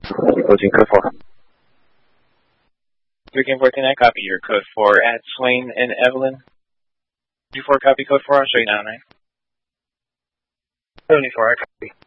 Closing code 4. 3K49, copy your code 4 at Swain and Evelyn. 24, copy code 4, I'll show you now, 9. 74, I copy.